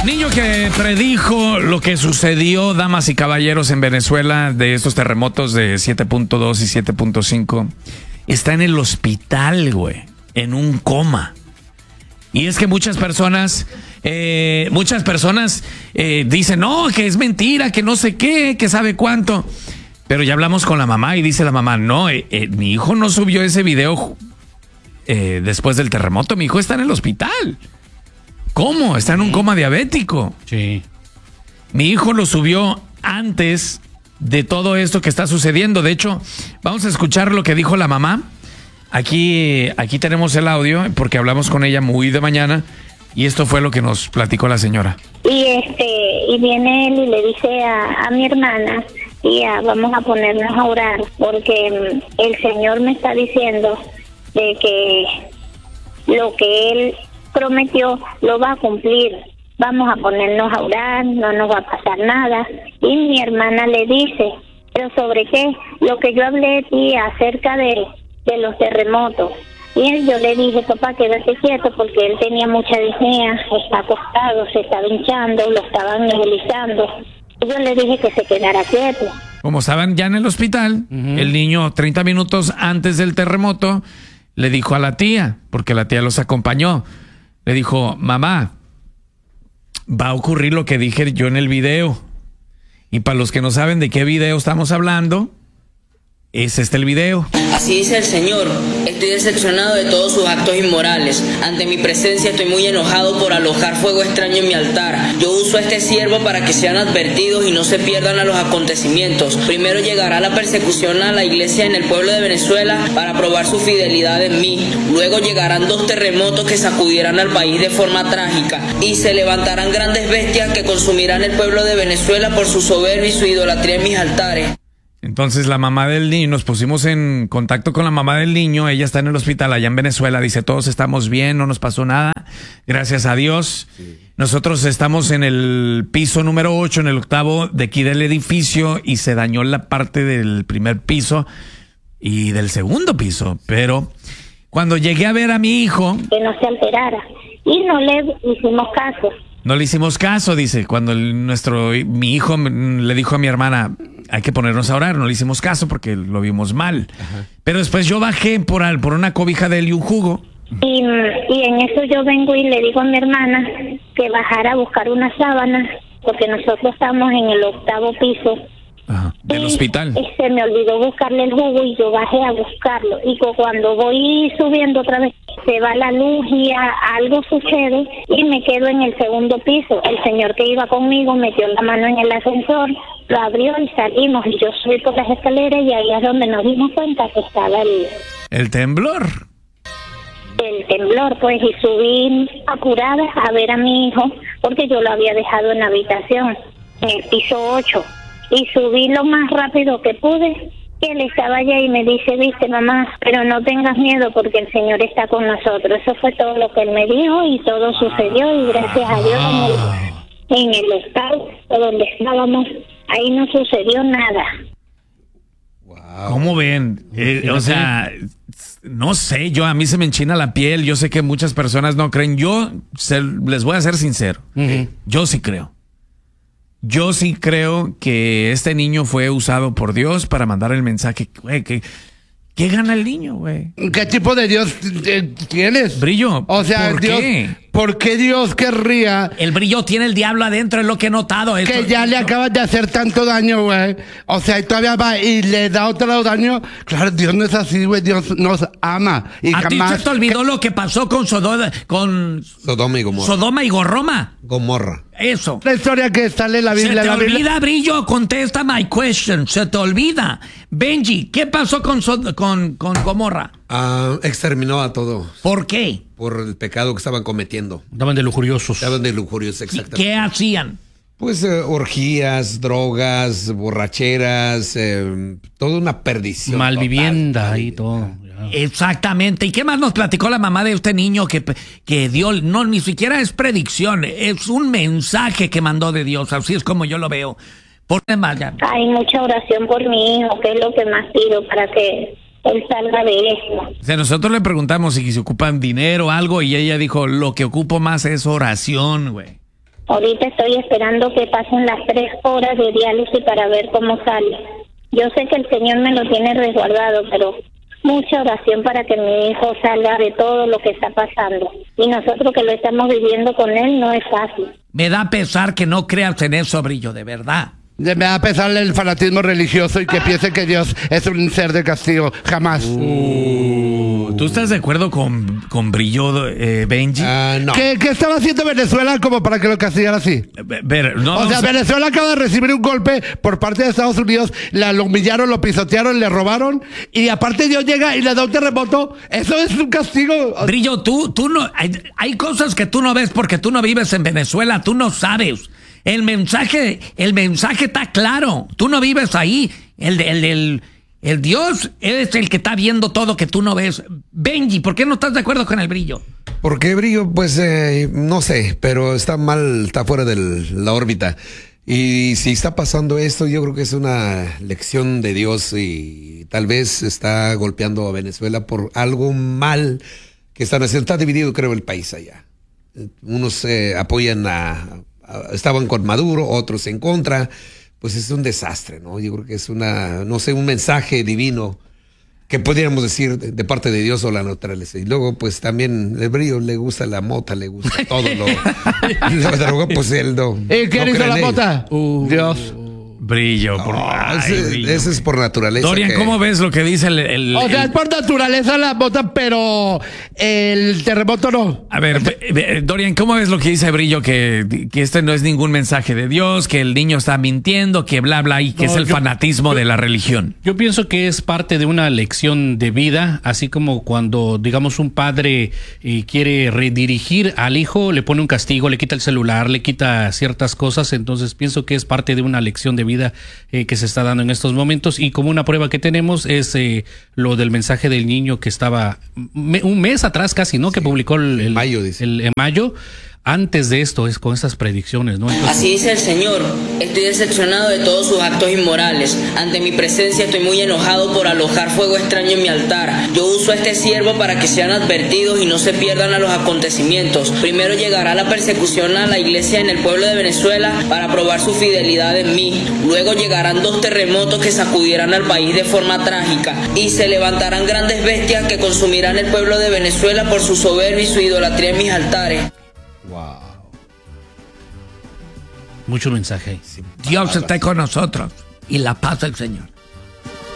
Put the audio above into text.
Niño que predijo lo que sucedió, damas y caballeros, en Venezuela de estos terremotos de 7.2 y 7.5, está en el hospital, güey, en un coma. Y es que muchas personas dicen, no, que es mentira, que no sé qué, que sabe cuánto. Pero ya hablamos con la mamá y dice la mamá, no, mi hijo no subió ese video después del terremoto, mi hijo está en el hospital. ¿Cómo? Está en un coma diabético. Sí. Mi hijo lo subió antes de todo esto que está sucediendo. De hecho, vamos a escuchar lo que dijo la mamá. Aquí tenemos el audio porque hablamos con ella muy de mañana y esto fue lo que nos platicó la señora. Y viene él y le dice a mi hermana, tía, vamos a ponernos a orar porque el Señor me está diciendo de que lo que él prometió lo va a cumplir, vamos a ponernos a orar, no nos va a pasar nada. Y mi hermana le dice, pero ¿sobre qué? Lo que yo hablé, tía, acerca de los terremotos. Y yo le dije, papá, quédate quieto porque él tenía mucha disnea, está acostado, se estaba hinchando, lo estaban nebulizando. Yo le dije que se quedara quieto. Como estaban ya en el hospital, el niño 30 minutos antes del terremoto le dijo a la tía, porque la tía los acompañó, le dijo, mamá, va a ocurrir lo que dije yo en el video. Y para los que no saben de qué video estamos hablando, es el video. Así dice el Señor, estoy decepcionado de todos sus actos inmorales. Ante mi presencia estoy muy enojado por alojar fuego extraño en mi altar. Yo uso a este siervo para que sean advertidos y no se pierdan a los acontecimientos. Primero llegará la persecución a la iglesia en el pueblo de Venezuela para probar su fidelidad en mí. Luego llegarán 2 terremotos que sacudirán al país de forma trágica. Y se levantarán grandes bestias que consumirán el pueblo de Venezuela por su soberbia y su idolatría en mis altares. Entonces la mamá del niño, nos pusimos en contacto con la mamá del niño, ella está en el hospital allá en Venezuela, dice, todos estamos bien, no nos pasó nada, gracias a Dios. Sí. Nosotros estamos en el piso número 8, en el 8º de aquí del edificio y se dañó la parte del primer piso y del segundo piso, pero cuando llegué a ver a mi hijo... Que no se alterara y no le hicimos caso. No le hicimos caso, dice, cuando mi hijo le dijo a mi hermana, hay que ponernos a orar, no le hicimos caso porque lo vimos mal. Ajá. Pero después yo bajé por una cobija de él y un jugo. Y en eso yo vengo y le digo a mi hermana que bajara a buscar una sábana, porque nosotros estamos en el 8º piso. Ajá, del hospital. Se me olvidó buscarle el jugo y yo bajé a buscarlo. Y cuando voy subiendo otra vez, se va la luz y algo sucede y me quedo en el 2º piso. El señor que iba conmigo metió la mano en el ascensor, lo abrió y salimos. Y yo subí por las escaleras y ahí es donde nos dimos cuenta que estaba el temblor. El temblor, pues, y subí apurada a ver a mi hijo porque yo lo había dejado en la habitación, en el piso 8. Y subí lo más rápido que pude, que él estaba allá y me dice, viste mamá, pero no tengas miedo porque el Señor está con nosotros. Eso fue todo lo que él me dijo y todo sucedió y gracias a Dios en el hospital donde estábamos, ahí no sucedió nada. Wow. ¿Cómo ven? O sea, no sé, a mí se me enchina la piel, yo sé que muchas personas no creen, les voy a ser sincero, yo sí creo. Yo sí creo que este niño fue usado por Dios para mandar el mensaje. Güey, ¿qué gana el niño, güey? ¿Qué tipo de Dios tienes? Brillo. O sea, ¿por Dios, qué? ¿Por qué Dios querría? El brillo tiene el diablo adentro, es lo que he notado. Que ya le acabas de hacer tanto daño, güey. O sea, y todavía va y le da otro daño. Claro, Dios no es así, güey. Dios nos ama. Y ¿A jamás... ti se te olvidó lo que pasó con Sodoma y Gomorra? Sodoma y Gomorra. Eso. La historia que sale en la Biblia. ¿Se te olvida, Brillo? Contesta my question. Se te olvida. Benji, ¿qué pasó con Gomorra? Exterminó a todo. ¿Por qué? Por el pecado que estaban cometiendo. Estaban de lujuriosos. Exactamente. ¿Qué hacían? Pues orgías, drogas, borracheras, toda una perdición. Malvivienda y todo. Exactamente. ¿Y qué más nos platicó la mamá de este niño que dio? No, ni siquiera es predicción, es un mensaje que mandó de Dios. Así es como yo lo veo. ¿Por qué más? Hay mucha oración por mi hijo, que es lo que más pido para que él salga de esto. O sea, nosotros le preguntamos si se ocupan dinero o algo y ella dijo, lo que ocupo más es oración, güey. Ahorita estoy esperando que pasen las 3 horas de diálisis para ver cómo sale. Yo sé que el Señor me lo tiene resguardado, pero mucha oración para que mi hijo salga de todo lo que está pasando. Y nosotros que lo estamos viviendo con él no es fácil. Me da pesar que no creas en eso, Brillo, de verdad. Me va a pesar el fanatismo religioso y que piense que Dios es un ser de castigo. Jamás. ¿Tú estás de acuerdo con Brillo, Benji? No. ¿Qué estaba haciendo Venezuela como para que lo castigara así? No, O sea, Venezuela acaba de recibir un golpe por parte de Estados Unidos, lo humillaron, lo pisotearon, le robaron, y aparte Dios llega y le da un terremoto. Eso es un castigo. Brillo, tú no... Hay cosas que tú no ves porque tú no vives en Venezuela, tú no sabes. El mensaje está claro. Tú no vives ahí. El Dios es el que está viendo todo que tú no ves. Benji, ¿por qué no estás de acuerdo con el Brillo? ¿Por qué Brillo? Pues no sé, pero está mal, está fuera de la órbita. Y si está pasando esto, yo creo que es una lección de Dios y tal vez está golpeando a Venezuela por algo mal que están haciendo. Está dividido, creo, el país allá. Unos apoyan estaban con Maduro, otros en contra. Pues es un desastre, ¿no? Yo creo que es un mensaje divino que podríamos decir de parte de Dios o la naturaleza. Y luego, pues también el Brillo le gusta la mota, le gusta todo la droga, pues él no. ¿Y quién hizo la mota? Dios. Brillo, Ese es por naturaleza. Dorian, ¿cómo ves lo que dice el O sea, es por naturaleza la mota, pero el terremoto no. A ver, Dorian, ¿cómo ves lo que dice Brillo? Que este no es ningún mensaje de Dios, que el niño está mintiendo, que bla, bla, y que es el fanatismo de la religión. Yo pienso que es parte de una lección de vida, así como cuando, digamos, un padre quiere redirigir al hijo, le pone un castigo, le quita el celular, le quita ciertas cosas. Entonces pienso que es parte de una lección de vida que se está dando en estos momentos, y como una prueba que tenemos es lo del mensaje del niño que estaba un mes atrás casi, ¿no? Sí. Que publicó en mayo. Antes de esto es con estas predicciones, ¿no? Entonces, así dice el Señor: estoy decepcionado de todos sus actos inmorales. Ante mi presencia estoy muy enojado por alojar fuego extraño en mi altar. Yo uso a este siervo para que sean advertidos y no se pierdan a los acontecimientos. Primero llegará la persecución a la iglesia en el pueblo de Venezuela para probar su fidelidad en mí. Luego llegarán 2 terremotos que sacudirán al país de forma trágica, y se levantarán grandes bestias que consumirán el pueblo de Venezuela por su soberbia y su idolatría en mis altares. Wow. Mucho mensaje ahí. Dios está con nosotros y la paz del Señor.